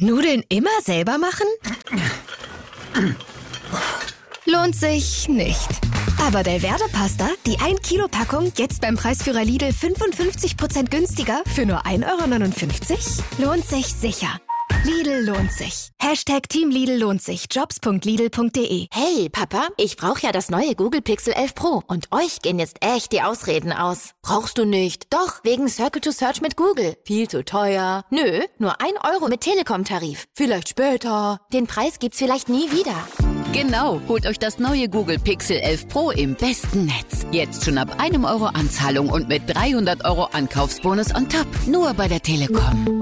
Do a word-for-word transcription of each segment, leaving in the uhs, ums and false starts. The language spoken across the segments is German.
Nudeln immer selber machen? Lohnt sich nicht. Aber Delverde-Pasta, die ein Kilo Packung, jetzt beim Preisführer Lidl fünfundfünfzig Prozent günstiger für nur ein Euro neunundfünfzig? Lohnt sich sicher. Lidl lohnt sich. Hashtag Team Lidl lohnt sich. Jobs punkt lidl punkt de. Hey, Papa, ich brauche ja das neue Google Pixel elf Pro. Und euch gehen jetzt echt die Ausreden aus. Brauchst du nicht? Doch, wegen Circle to Search mit Google. Viel zu teuer. Nö, nur ein Euro mit Telekom-Tarif. Vielleicht später. Den Preis gibt's vielleicht nie wieder. Genau, holt euch das neue Google Pixel elf Pro im besten Netz. Jetzt schon ab einem Euro Anzahlung und mit dreihundert Euro Ankaufsbonus on top. Nur bei der Telekom.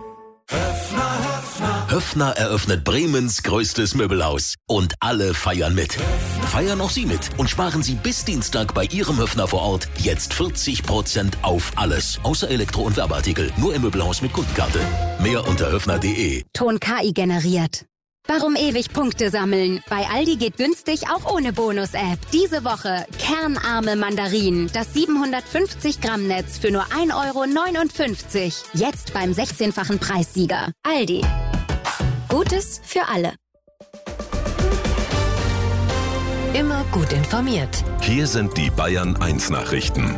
Höffner eröffnet Bremens größtes Möbelhaus. Und alle feiern mit. Feiern auch Sie mit und sparen Sie bis Dienstag bei Ihrem Höffner vor Ort jetzt vierzig Prozent auf alles. Außer Elektro- und Werbeartikel. Nur im Möbelhaus mit Kundenkarte. Mehr unter höffner punkt de. Ton K I generiert. Warum ewig Punkte sammeln? Bei Aldi geht günstig auch ohne Bonus-App. Diese Woche kernarme Mandarinen. Das siebenhundertfünfzig Gramm Netz für nur ein Euro neunundfünfzig. Jetzt beim sechzehnfachen Preissieger. Aldi. Gutes für alle. Immer gut informiert. Hier sind die Bayern eins Nachrichten.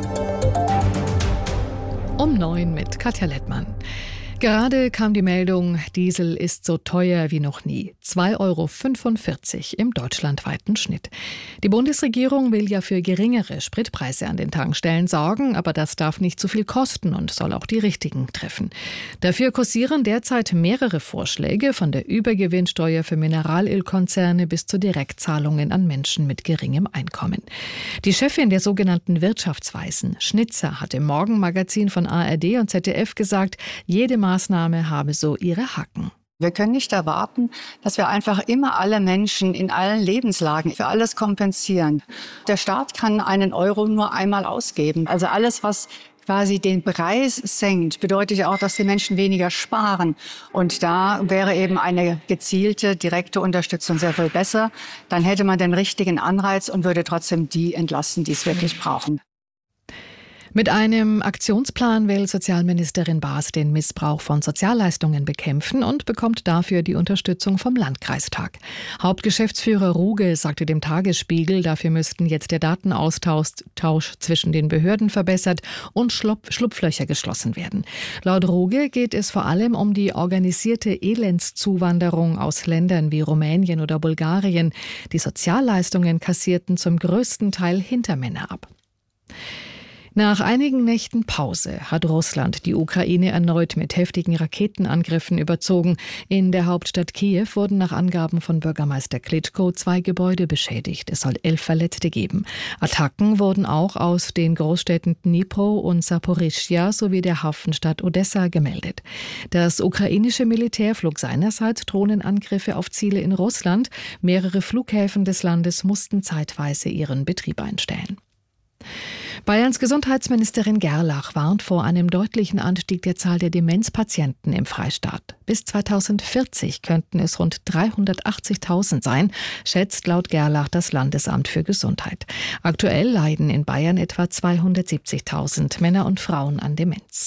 Um neun mit Katja Lettmann. Gerade kam die Meldung, Diesel ist so teuer wie noch nie. zwei Euro fünfundvierzig im deutschlandweiten Schnitt. Die Bundesregierung will ja für geringere Spritpreise an den Tankstellen sorgen, aber das darf nicht zu viel kosten und soll auch die richtigen treffen. Dafür kursieren derzeit mehrere Vorschläge, von der Übergewinnsteuer für Mineralölkonzerne bis zu Direktzahlungen an Menschen mit geringem Einkommen. Die Chefin der sogenannten Wirtschaftsweisen, Schnitzer, hat im Morgenmagazin von A R D und Z D F gesagt, jede Maßnahme habe so ihre Hacken. Wir können nicht erwarten, dass wir einfach immer alle Menschen in allen Lebenslagen für alles kompensieren. Der Staat kann einen Euro nur einmal ausgeben. Also alles, was quasi den Preis senkt, bedeutet ja auch, dass die Menschen weniger sparen. Und da wäre eben eine gezielte, direkte Unterstützung sehr viel besser. Dann hätte man den richtigen Anreiz und würde trotzdem die entlasten, die es wirklich brauchen. Mit einem Aktionsplan will Sozialministerin Baas den Missbrauch von Sozialleistungen bekämpfen und bekommt dafür die Unterstützung vom Landkreistag. Hauptgeschäftsführer Ruge sagte dem Tagesspiegel, dafür müssten jetzt der Datenaustausch zwischen den Behörden verbessert und Schlupflöcher geschlossen werden. Laut Ruge geht es vor allem um die organisierte Elendszuwanderung aus Ländern wie Rumänien oder Bulgarien. Die Sozialleistungen kassierten zum größten Teil Hintermänner ab. Nach einigen Nächten Pause hat Russland die Ukraine erneut mit heftigen Raketenangriffen überzogen. In der Hauptstadt Kiew wurden nach Angaben von Bürgermeister Klitschko zwei Gebäude beschädigt. Es soll elf Verletzte geben. Attacken wurden auch aus den Großstädten Dnipro und Saporischschja sowie der Hafenstadt Odessa gemeldet. Das ukrainische Militär flog seinerseits Drohnenangriffe auf Ziele in Russland. Mehrere Flughäfen des Landes mussten zeitweise ihren Betrieb einstellen. Bayerns Gesundheitsministerin Gerlach warnt vor einem deutlichen Anstieg der Zahl der Demenzpatienten im Freistaat. Bis zweitausendvierzig könnten es rund dreihundertachtzigtausend sein, schätzt laut Gerlach das Landesamt für Gesundheit. Aktuell leiden in Bayern etwa zweihundertsiebzigtausend Männer und Frauen an Demenz.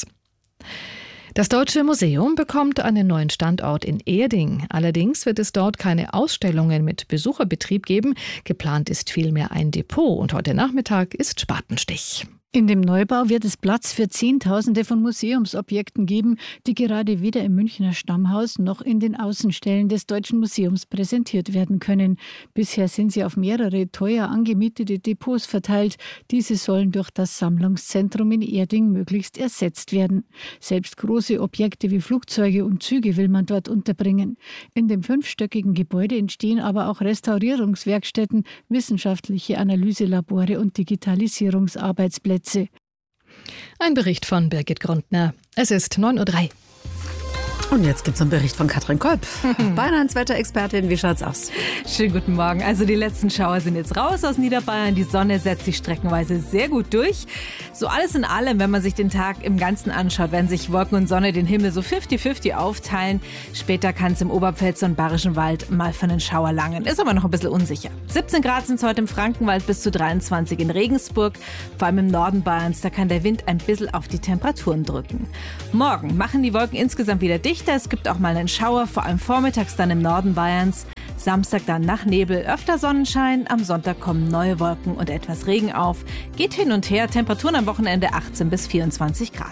Das Deutsche Museum bekommt einen neuen Standort in Erding. Allerdings wird es dort keine Ausstellungen mit Besucherbetrieb geben. Geplant ist vielmehr ein Depot und heute Nachmittag ist Spatenstich. In dem Neubau wird es Platz für Zehntausende von Museumsobjekten geben, die gerade weder im Münchner Stammhaus noch in den Außenstellen des Deutschen Museums präsentiert werden können. Bisher sind sie auf mehrere teuer angemietete Depots verteilt. Diese sollen durch das Sammlungszentrum in Erding möglichst ersetzt werden. Selbst große Objekte wie Flugzeuge und Züge will man dort unterbringen. In dem fünfstöckigen Gebäude entstehen aber auch Restaurierungswerkstätten, wissenschaftliche Analyselabore und Digitalisierungsarbeitsplätze. Ein Bericht von Birgit Grundner. Es ist neun Uhr drei. Und jetzt gibt es einen Bericht von Katrin Kolb. Bayerns Wetterexpertin, wie schaut's aus? Schönen guten Morgen. Also die letzten Schauer sind jetzt raus aus Niederbayern. Die Sonne setzt sich streckenweise sehr gut durch. So alles in allem, wenn man sich den Tag im Ganzen anschaut, werden sich Wolken und Sonne den Himmel so fünfzig fünfzig aufteilen. Später kann es im Oberpfälzer und Bayerischen Wald mal für einen Schauer langen. Ist aber noch ein bisschen unsicher. siebzehn Grad sind es heute im Frankenwald, bis zu dreiundzwanzig in Regensburg. Vor allem im Norden Bayerns, da kann der Wind ein bisschen auf die Temperaturen drücken. Morgen machen die Wolken insgesamt wieder dicht. dichter, es gibt auch mal einen Schauer, vor allem vormittags dann im Norden Bayerns. Samstag dann nach Nebel öfter Sonnenschein, am Sonntag kommen neue Wolken und etwas Regen auf. Geht hin und her, Temperaturen am Wochenende achtzehn bis vierundzwanzig Grad.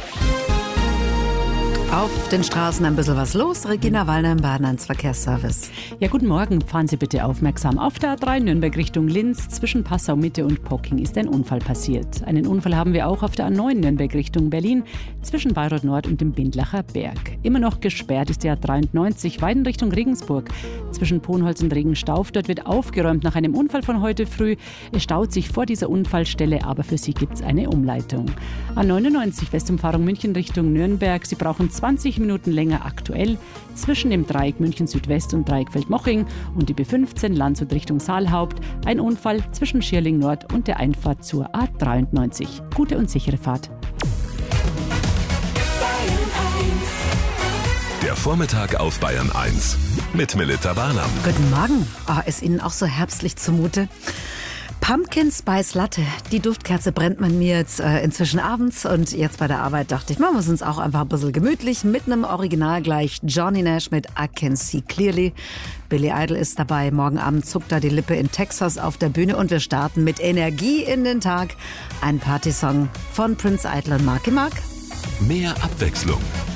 Auf den Straßen ein bisschen was los. Regina Wallner im Baden eins Verkehrsservice. Ja, guten Morgen. Fahren Sie bitte aufmerksam. Auf der A drei Nürnberg Richtung Linz zwischen Passau Mitte und Pocking ist ein Unfall passiert. Einen Unfall haben wir auch auf der A neun Nürnberg Richtung Berlin zwischen Bayreuth Nord und dem Bindlacher Berg. Immer noch gesperrt ist die A dreiundneunzig Weiden Richtung Regensburg zwischen Ponholz und Regenstauf. Dort wird aufgeräumt nach einem Unfall von heute früh. Es staut sich vor dieser Unfallstelle, aber für Sie gibt es eine Umleitung. A neunundneunzig Westumfahrung München Richtung Nürnberg. Sie brauchen zwanzig Minuten länger aktuell zwischen dem Dreieck München Südwest und Dreieck Feldmoching und die B fünfzehn Landshut Richtung Saalhaupt. Ein Unfall zwischen Schierling Nord und der Einfahrt zur A dreiundneunzig. Gute und sichere Fahrt. Der Vormittag auf Bayern eins mit Melita Barnam. Guten Morgen. Oh, ist Ihnen auch so herbstlich zumute? Pumpkin Spice Latte, die Duftkerze brennt man mir jetzt äh, inzwischen abends und jetzt bei der Arbeit dachte ich, machen wir es uns auch einfach ein bisschen gemütlich mit einem Original gleich. Johnny Nash mit I Can See Clearly. Billy Idol ist dabei, morgen Abend zuckt er die Lippe in Texas auf der Bühne und wir starten mit Energie in den Tag. Ein Partysong von Prince Idol und Marky Mark. Mehr Abwechslung